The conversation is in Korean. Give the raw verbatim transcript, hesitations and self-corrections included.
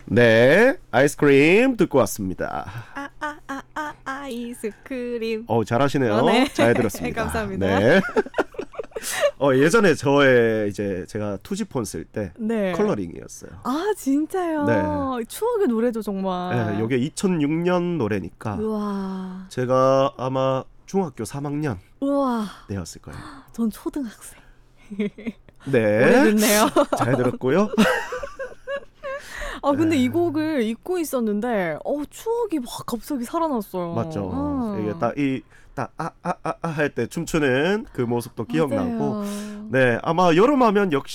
네, 아이스크림 듣고 왔습니다. 아, 아, 아, 아, 아이스크림. 어, 잘하시네요. 어, 네. 잘 들었습니다. 감사합니다. 네. 어, 예전에 저의 이제 제가 투지폰 쓸 때 네. 컬러링이었어요. 아, 진짜요? 네. 추억의 노래죠, 정말. 네, 이게 이천육 년 노래니까 우와. 제가 아마 중학교 삼 학년 우와. 때였을 거예요. 전 초등학생. 네. 오래됐네요. 잘 들었고요. 아, 근데 네. 이 곡을 잊고 있었는데, 어, 추억이 막 갑자기 살아났어요. 맞죠. 음. 이게 딱 이 딱 아 아 아 아 할 때 춤추는 그 모습도 기억나고. 맞아요. 네, 아마 여름하면 역시